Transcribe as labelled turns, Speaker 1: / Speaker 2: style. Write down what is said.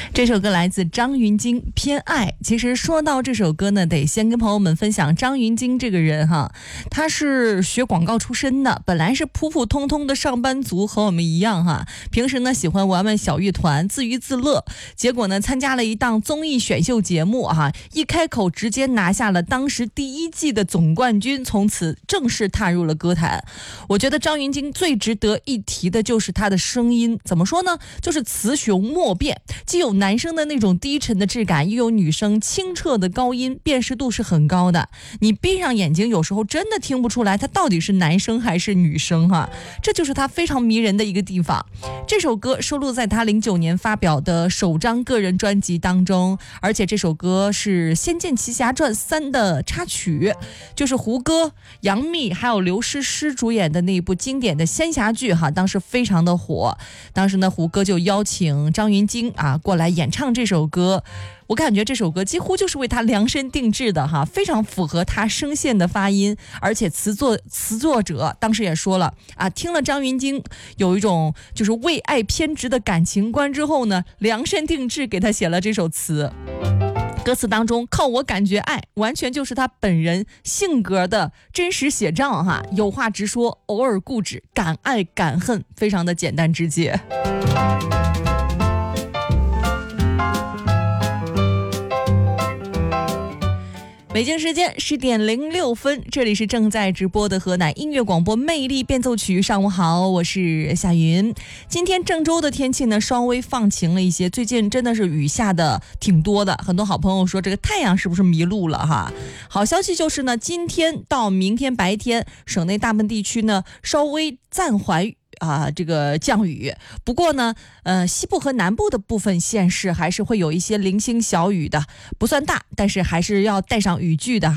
Speaker 1: 这首歌来自张芸京，偏爱。其实说到这首歌呢，得先跟朋友们分享张芸京这个人哈，他是学广告出身的，本来是普普通通的上班族，和我们一样哈。平时呢喜欢玩玩小乐团，自娱自乐。结果呢参加了一档综艺选秀节目哈，一开口直接拿下了当时第1季的总冠军，从此正式踏入了歌坛。我觉得张芸京最值得一提的就是他的声音，怎么说呢？就是雌雄莫辨，既有男生的那种低沉的质感，又有女生清澈的高音，辨识度是很高的。你闭上眼睛，有时候真的听不出来他到底是男生还是女生哈，这就是他非常迷人的一个地方。这首歌收录在他09年发表的首张个人专辑当中，而且这首歌是《仙剑奇侠传3》的插曲，就是胡歌、杨幂还有刘诗诗主演的那一部经典的仙侠剧哈，当时非常的火。当时呢，胡歌就邀请张芸京过来演唱这首歌。我感觉这首歌几乎就是为他量身定制的哈，非常符合他声线的发音，而且词作者当时也说了听了张芸京有一种就是为爱偏执的感情观之后呢，量身定制给他写了这首词。歌词当中靠我感觉爱，完全就是他本人性格的真实写照哈，有话直说，偶尔固执，敢爱敢恨，非常的简单直接。北京时间10点06分，这里是正在直播的河南音乐广播魅力变奏曲。上午好，我是夏云。今天郑州的天气呢稍微放晴了一些，最近真的是雨下的挺多的，很多好朋友说这个太阳是不是迷路了哈？好消息就是呢，今天到明天白天，省内大部分地区呢稍微暂缓这个降雨，不过呢西部和南部的部分县市还是会有一些零星小雨的，不算大，但是还是要带上雨具的。